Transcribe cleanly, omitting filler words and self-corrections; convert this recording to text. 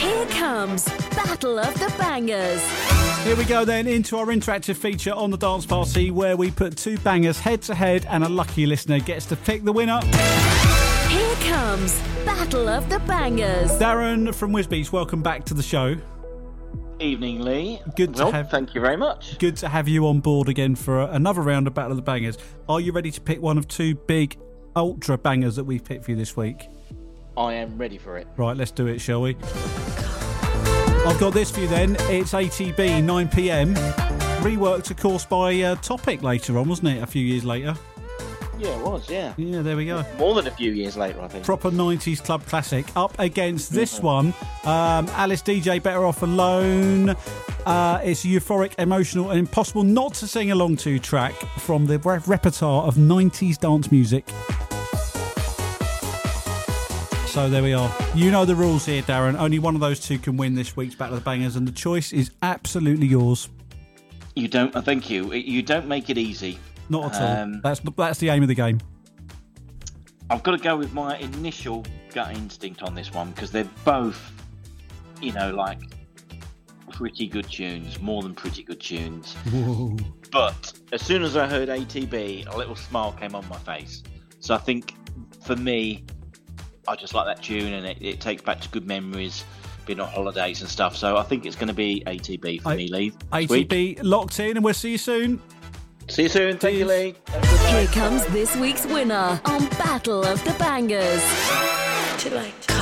Here comes Battle of the Bangers. Here we go then into our interactive feature on the Dance Party where we put two bangers head to head and a lucky listener gets to pick the winner. Here comes Battle of the Bangers. Darren from Wisbeach, welcome back to the show. Evening, Lee. Thank you very much. Good to have you on board again for another round of Battle of the Bangers. Are you ready to pick one of two big ultra bangers that we've picked for you this week? I am ready for it. Right, let's do it, shall we? I've got this for you then. It's ATB, 9pm. Reworked, of course, by Topic later on, wasn't it? A few years later. Yeah, it was, yeah. Yeah, there we go. More than a few years later, I think. Proper 90s club classic. Up against this one, Alice DJ, Better Off Alone. It's a euphoric, emotional and impossible not to sing along to track from the repertoire of 90s dance music. So there we are. You know the rules here, Darren. Only one of those two can win this week's Battle of the Bangers, and the choice is absolutely yours. You don't, thank you. You don't make it easy. Not at all. That's the aim of the game. I've got to go with my initial gut instinct on this one because they're both, like pretty good tunes, more than pretty good tunes. Whoa. But as soon as I heard ATB, a little smile came on my face. So I think for me, I just like that tune and it takes back to good memories, being on holidays and stuff. So I think it's going to be ATB for me, Lee. ATB locked in, and we'll see you soon. See you soon. Thank you, Lee. Here comes this week's winner on Battle of the Bangers. Too late.